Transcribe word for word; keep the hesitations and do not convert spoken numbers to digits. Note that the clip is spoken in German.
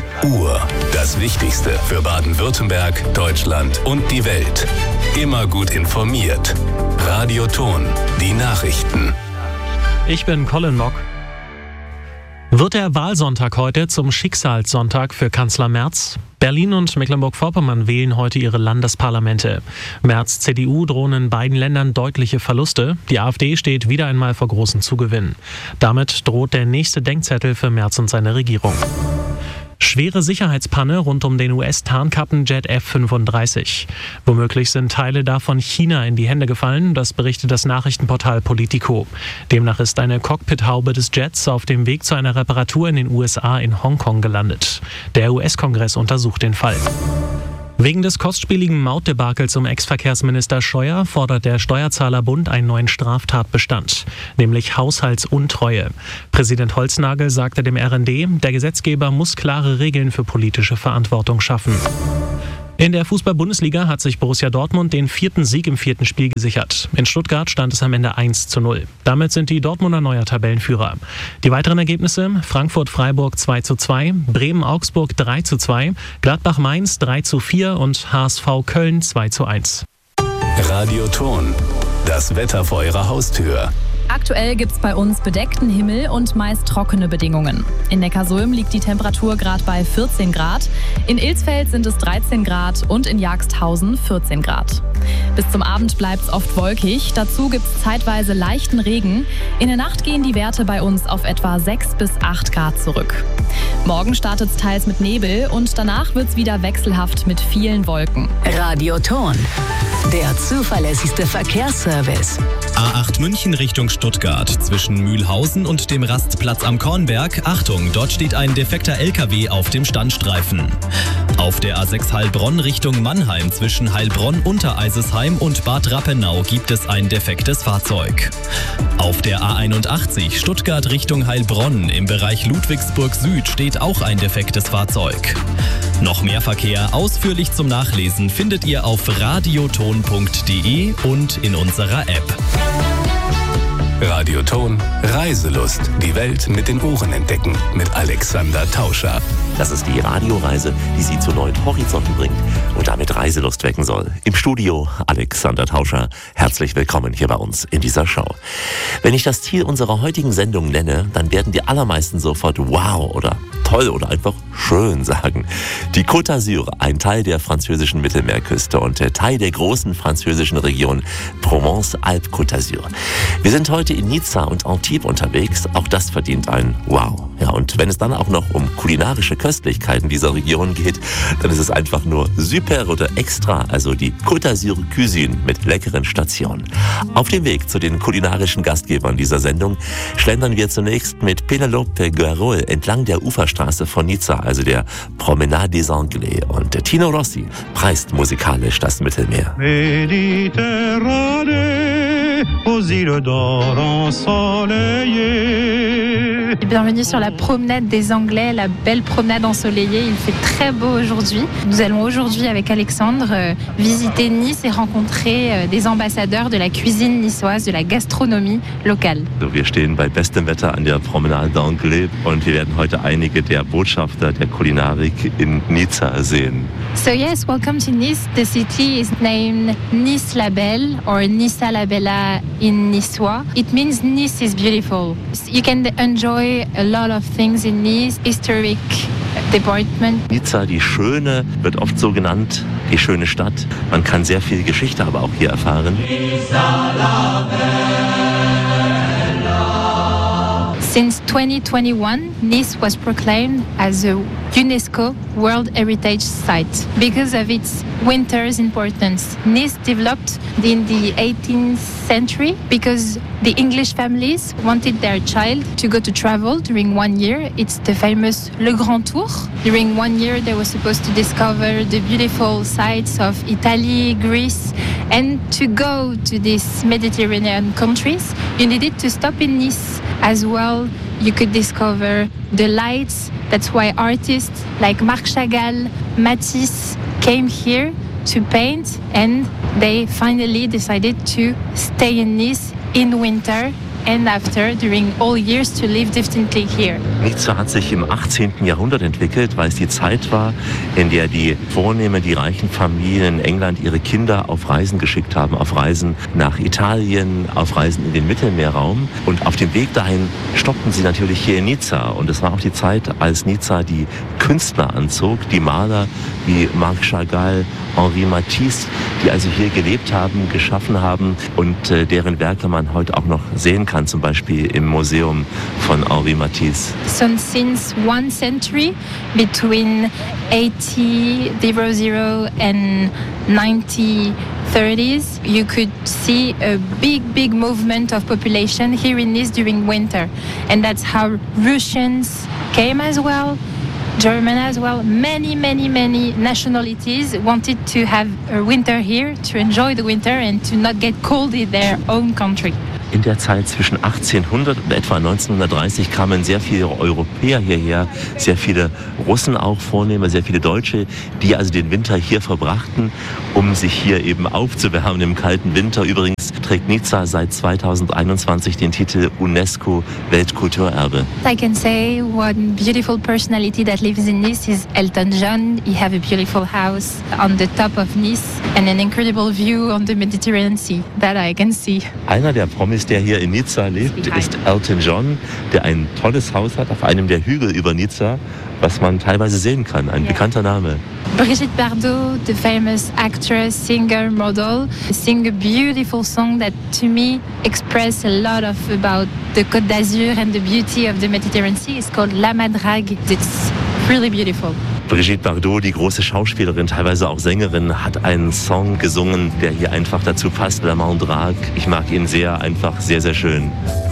Uhr. Das Wichtigste für Baden-Württemberg, Deutschland und die Welt. Immer gut informiert. Radio Ton. Die Nachrichten. Ich bin Colin Mock. Wird der Wahlsonntag heute zum Schicksalssonntag für Kanzler Merz? Berlin und Mecklenburg-Vorpommern wählen heute ihre Landesparlamente. Merz' C D U drohen in beiden Ländern deutliche Verluste. Die AfD steht wieder einmal vor großen Zugewinnen. Damit droht der nächste Denkzettel für Merz und seine Regierung. Schwere Sicherheitspanne rund um den U S-Tarnkappenjet F fünfunddreißig. Womöglich sind Teile davon China in die Hände gefallen, das berichtet das Nachrichtenportal Politico. Demnach ist eine Cockpithaube des Jets auf dem Weg zu einer Reparatur in den U S A in Hongkong gelandet. Der U S-Kongress untersucht den Fall. Wegen des kostspieligen Mautdebakels um Ex-Verkehrsminister Scheuer fordert der Steuerzahlerbund einen neuen Straftatbestand, nämlich Haushaltsuntreue. Präsident Holznagel sagte dem R N D, der Gesetzgeber muss klare Regeln für politische Verantwortung schaffen. In der Fußball-Bundesliga hat sich Borussia Dortmund den vierten Sieg im vierten Spiel gesichert. In Stuttgart stand es am Ende eins zu null. Damit sind die Dortmunder neuer Tabellenführer. Die weiteren Ergebnisse: Frankfurt-Freiburg zwei zu zwei, Bremen-Augsburg drei zu zwei, Gladbach-Mainz drei zu vier und H S V Köln zwei zu eins. Radio Ton. Das Wetter vor Ihrer Haustür. Aktuell gibt's bei uns bedeckten Himmel und meist trockene Bedingungen. In Neckarsulm liegt die Temperatur gerade bei vierzehn Grad, in Ilsfeld sind es dreizehn Grad und in Jagsthausen vierzehn Grad. Bis zum Abend bleibt's oft wolkig, dazu gibt's zeitweise leichten Regen. In der Nacht gehen die Werte bei uns auf etwa sechs bis acht Grad zurück. Morgen startet's teils mit Nebel und danach wird's wieder wechselhaft mit vielen Wolken. Radio Ton, der zuverlässigste Verkehrsservice. A acht München Richtung Stuttgart zwischen Mühlhausen und dem Rastplatz am Kornberg. Achtung, dort steht ein defekter L K W auf dem Standstreifen. Auf der A sechs Heilbronn Richtung Mannheim zwischen Heilbronn, Untereisesheim und Bad Rappenau gibt es ein defektes Fahrzeug. Auf der A einundachtzig Stuttgart Richtung Heilbronn im Bereich Ludwigsburg Süd steht auch ein defektes Fahrzeug. Noch mehr Verkehr ausführlich zum Nachlesen findet ihr auf radioton punkt de und in unserer App. Radio Ton. Reiselust. Die Welt mit den Ohren entdecken. Mit Alexander Tauscher. Das ist die Radioreise, die Sie zu neuen Horizonten bringt und damit Reiselust wecken soll. Im Studio Alexander Tauscher. Herzlich willkommen hier bei uns in dieser Show. Wenn ich das Ziel unserer heutigen Sendung nenne, dann werden die allermeisten sofort wow oder toll oder einfach schön sagen. Die Côte d'Azur, ein Teil der französischen Mittelmeerküste und der Teil der großen französischen Region Provence-Alpes-Côte d'Azur. Wir sind heute in Nizza und Antibes unterwegs. Auch das verdient ein Wow. Ja, und wenn es dann auch noch um kulinarische Köstlichkeiten dieser Region geht, dann ist es einfach nur super oder extra, also die Côte d'Azur Cuisine mit leckeren Stationen. Auf dem Weg zu den kulinarischen Gastgebern dieser Sendung schlendern wir zunächst mit Penelope Guerrol entlang der Uferstraße von Nizza, also der Promenade des Anglais. Und Tino Rossi preist musikalisch das Mittelmeer. Méditerranée, aux îles d'or ensoleillées. Bienvenue sur la promenade des Anglais, la belle promenade ensoleillée. Il fait très beau aujourd'hui. Nous allons aujourd'hui avec Alexandre euh, visiter Nice et rencontrer euh, des ambassadeurs de la cuisine niçoise, de la gastronomie locale. So, wir stehen bei bestem Wetter an der Promenade des Anglais und wir werden heute einige der Botschafter der Kulinarik in Nizza sehen. So yes, welcome to Nice. The city is named Nice la Belle or Nizza la Bella in Niçois. It means Nice is beautiful. You can enjoy a lot of things in Nice, historic department. Nizza, die Schöne, wird oft so genannt, die schöne Stadt. Man kann sehr viel Geschichte aber auch hier erfahren. Since twenty twenty-one, Nice was proclaimed as a UNESCO World Heritage Site because of its winter's importance. Nice developed in the eighteenth century because the English families wanted their child to go to travel during one year. It's the famous Le Grand Tour. During one year, they were supposed to discover the beautiful sights of Italy, Greece, and to go to these Mediterranean countries, you needed to stop in Nice as well. You could discover the lights. That's why artists like Marc Chagall, Matisse came here to paint, and they finally decided to stay in Nice in winter and after, during all years, to live definitely here. Nizza hat sich im achtzehnten Jahrhundert entwickelt, weil es die Zeit war, in der die Vornehmen, die reichen Familien in England ihre Kinder auf Reisen geschickt haben, auf Reisen nach Italien, auf Reisen in den Mittelmeerraum. Und auf dem Weg dahin stoppten sie natürlich hier in Nizza. Und es war auch die Zeit, als Nizza die Künstler anzog, die Maler wie Marc Chagall, Henri Matisse, die also hier gelebt haben, geschaffen haben und äh, deren Werke man heute auch noch sehen kann, zum Beispiel im Museum von Henri Matisse. So since one century, between eighty and nineteen thirties, you could see a big, big movement of population here in Nice during winter. And that's how Russians came as well, German as well. Many, many, many nationalities wanted to have a winter here, to enjoy the winter and to not get cold in their own country. In der Zeit zwischen achtzehnhundert und etwa neunzehnhundertdreißig kamen sehr viele Europäer hierher, sehr viele Russen auch, Vornehmer, sehr viele Deutsche, die also den Winter hier verbrachten, um sich hier eben aufzuwärmen im kalten Winter. Übrigens trägt Nizza seit zweitausendeinundzwanzig den Titel UNESCO Weltkulturerbe. I can say one beautiful personality that lives in Nice is Elton John. He have a beautiful house on the top of Nice and an incredible view on the Mediterranean Sea that I can see. Einer der Promis, der hier in Nizza lebt, ist Elton John, der ein tolles Haus hat auf einem der Hügel über Nizza, was man teilweise sehen kann. Ein yeah. bekannter Name. Brigitte Bardot, the famous actress, singer, model, sing a beautiful song that to me express a lot of about the Côte d'Azur and the beauty of the Mediterranean Sea. It's called La Madrague. It's really beautiful. Brigitte Bardot, die große Schauspielerin, teilweise auch Sängerin, hat einen Song gesungen, der hier einfach dazu passt, La Madrague. Ich mag ihn sehr, einfach sehr, sehr schön.